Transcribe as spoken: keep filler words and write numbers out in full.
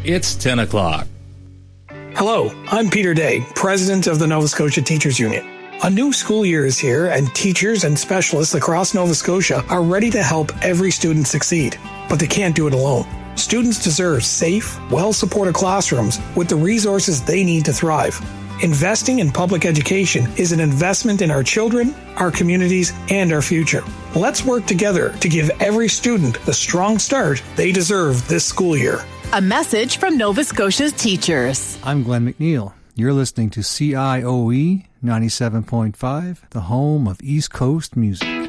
It's ten o'clock. Hello, I'm Peter Day, President of the Nova Scotia Teachers Union. A new school year is here, and teachers and specialists across Nova Scotia are ready to help every student succeed. But they can't do it alone. Students deserve safe, well-supported classrooms with the resources they need to thrive. Investing in public education is an investment in our children, our communities, and our future. Let's work together to give every student the strong start they deserve this school year. A message from Nova Scotia's teachers. I'm Glenn McNeil. You're listening to C I O E ninety-seven point five, the home of East Coast music.